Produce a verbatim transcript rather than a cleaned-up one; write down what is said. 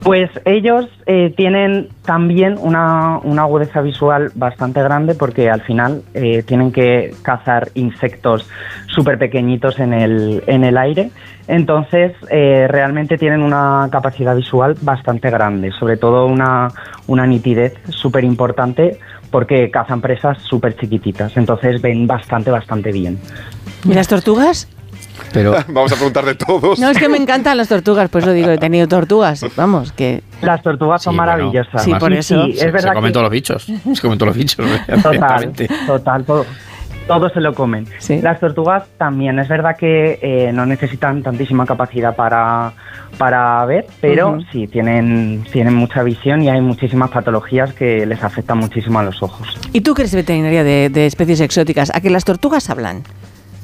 Pues ellos eh, tienen también una, una agudeza visual bastante grande porque al final eh, tienen que cazar insectos súper pequeñitos en el, en el aire. Entonces eh, realmente tienen una capacidad visual bastante grande, sobre todo una, una nitidez súper importante porque cazan presas súper chiquititas. Entonces ven bastante, bastante bien. ¿Y las tortugas? Pero vamos a preguntar de todos. No, es que me encantan las tortugas, pues lo digo, he tenido tortugas, vamos, que... Las tortugas son sí, maravillosas. Bueno, sí, por eso. Sí, es se, verdad se comen que... todos los bichos. Se comen todos los bichos. Total, total, todo. Todos se lo comen. Sí. Las tortugas también, es verdad que eh, no necesitan tantísima capacidad para, para ver, pero uh-huh. sí, tienen, tienen mucha visión y hay muchísimas patologías que les afectan muchísimo a los ojos. ¿Y tú que eres veterinaria de, de especies exóticas, a que las tortugas hablan?